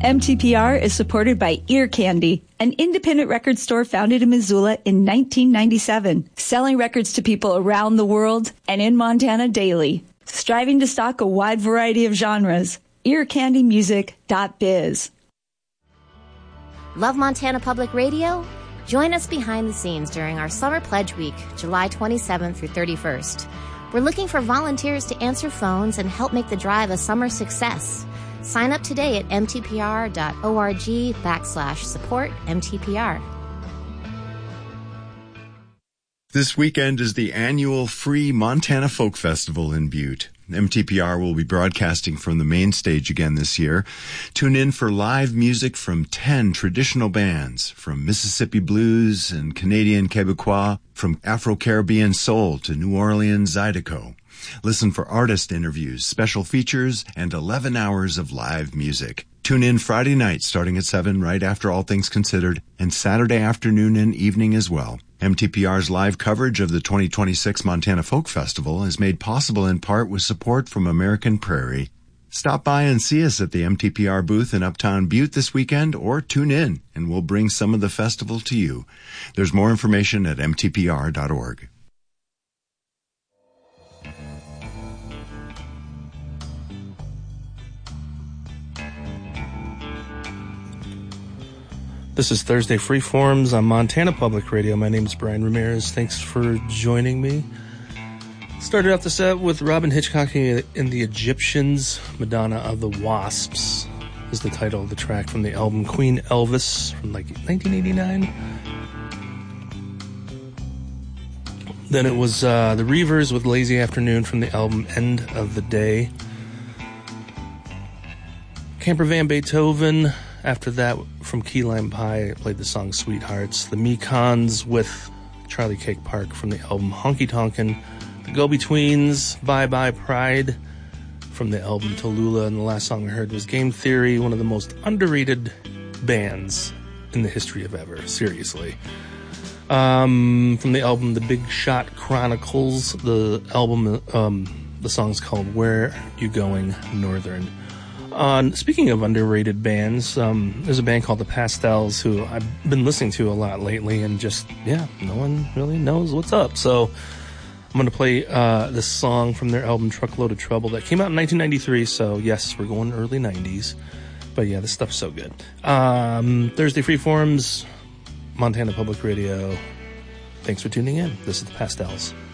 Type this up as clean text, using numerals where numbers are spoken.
MTPR is supported by Ear Candy, an independent record store founded in Missoula in 1997, selling records to people around the world and in Montana daily. Striving to stock a wide variety of genres. earcandymusic.biz. Love Montana Public Radio? Join us behind the scenes during our Summer Pledge Week, July 27th through 31st. We're looking for volunteers to answer phones and help make the drive a summer success. Sign up today at mtpr.org/support MTPR. This weekend is the annual free Montana Folk Festival in Butte. MTPR will be broadcasting from the main stage again this year. Tune in for live music from 10 traditional bands, from Mississippi blues and Canadian Quebecois, from Afro-Caribbean soul to New Orleans Zydeco. Listen for artist interviews, special features, and 11 hours of live music. Tune in Friday night starting at 7 right after All Things Considered, and Saturday afternoon and evening as well. MTPR's live coverage of the 2026 Montana Folk Festival is made possible in part with support from American Prairie. Stop by and see us at the MTPR booth in Uptown Butte this weekend, or tune in and we'll bring some of the festival to you. There's more information at mtpr.org. This is Thursday Freeforms on Montana Public Radio. My name is Brian Ramirez. Thanks for joining me. Started off the set with Robin Hitchcock and the Egyptians. Madonna of the Wasps is the title of the track from the album Queen Elvis from like 1989. Then it was the Reavers with Lazy Afternoon from the album End of the Day. Camper Van Beethoven. After that, from Key Lime Pie, I played the song Sweethearts. The Mekons with Charlie Cake Park from the album Honky Tonkin'. The Go-Betweens, Bye Bye Pride from the album Tallulah. And the last song I heard was Game Theory, one of the most underrated bands in the history of ever. Seriously. From the album The Big Shot Chronicles, the album, the song's called Where You Going Northern. Speaking of underrated bands, there's a band called The Pastels who I've been listening to a lot lately, and just, no one really knows what's up. So I'm going to play this song from their album Truckload of Trouble that came out in 1993, so yes, we're going early 90s. But yeah, this stuff's so good. Thursday Freeforms, Montana Public Radio. Thanks for tuning in. This is The Pastels.